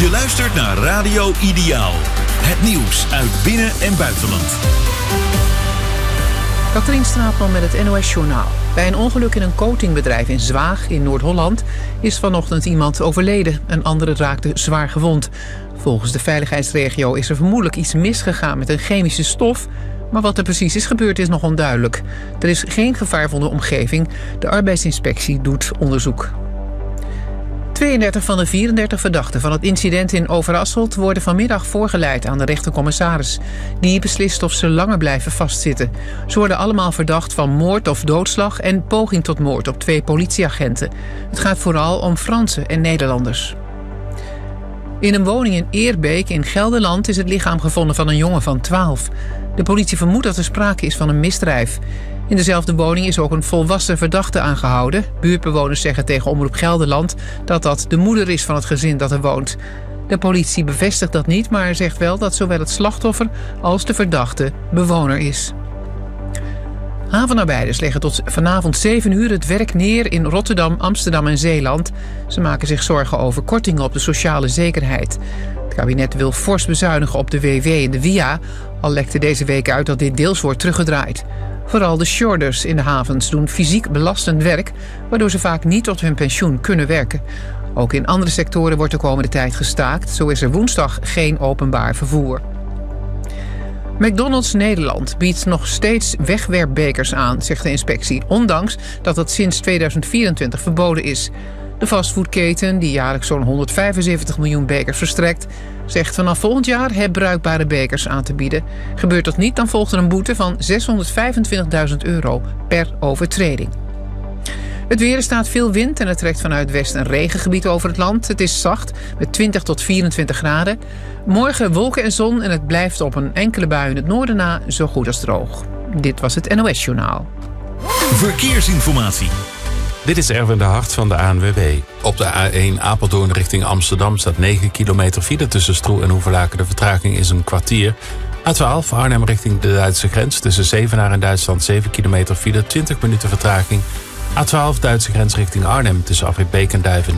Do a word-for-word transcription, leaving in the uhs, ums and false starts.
Je luistert naar Radio Ideaal. Het nieuws uit binnen- en buitenland. Katrien Straatman met het N O S-journaal. Bij een ongeluk in een coatingbedrijf in Zwaag in Noord-Holland is vanochtend iemand overleden. Een andere raakte zwaar gewond. Volgens de veiligheidsregio is er vermoedelijk iets misgegaan met een chemische stof. Maar wat er precies is gebeurd is nog onduidelijk. Er is geen gevaar voor de omgeving. De arbeidsinspectie doet onderzoek. tweeëndertig van de vierendertig verdachten van het incident in Overasselt worden vanmiddag voorgeleid aan de rechtercommissaris. Die beslist of ze langer blijven vastzitten. Ze worden allemaal verdacht van moord of doodslag en poging tot moord op twee politieagenten. Het gaat vooral om Fransen en Nederlanders. In een woning in Eerbeek in Gelderland is het lichaam gevonden van een jongen van twaalf. De politie vermoedt dat er sprake is van een misdrijf. In dezelfde woning is ook een volwassen verdachte aangehouden. Buurtbewoners zeggen tegen Omroep Gelderland dat dat de moeder is van het gezin dat er woont. De politie bevestigt dat niet, maar zegt wel dat zowel het slachtoffer als de verdachte bewoner is. Havenarbeiders leggen tot vanavond zeven uur het werk neer in Rotterdam, Amsterdam en Zeeland. Ze maken zich zorgen over kortingen op de sociale zekerheid. Het kabinet wil fors bezuinigen op de W W en de W I A, al lekte deze week uit dat dit deels wordt teruggedraaid. Vooral de shorders in de havens doen fysiek belastend werk, waardoor ze vaak niet tot hun pensioen kunnen werken. Ook in andere sectoren wordt de komende tijd gestaakt. Zo is er woensdag geen openbaar vervoer. McDonald's Nederland biedt nog steeds wegwerpbekers aan, zegt de inspectie, ondanks dat het sinds tweeduizend vierentwintig verboden is. De fastfoodketen, die jaarlijks zo'n honderdvijfenzeventig miljoen bekers verstrekt, zegt vanaf volgend jaar herbruikbare bekers aan te bieden. Gebeurt dat niet, dan volgt er een boete van zeshonderdvijfentwintigduizend euro per overtreding. Het weer, er staat veel wind en het trekt vanuit west een regengebied over het land. Het is zacht, met twintig tot vierentwintig graden. Morgen wolken en zon en het blijft op een enkele bui in het noorden na zo goed als droog. Dit was het N O S-journaal. Verkeersinformatie. Dit is Erwin de Hart van de A N W B. Op de A één Apeldoorn richting Amsterdam staat negen kilometer file tussen Stroe en Hoevelaken. De vertraging is een kwartier. A twaalf Arnhem richting de Duitse grens tussen Zevenaar en Duitsland zeven kilometer file, twintig minuten vertraging. A twaalf Duitse grens richting Arnhem tussen Afrit Beek en Duiven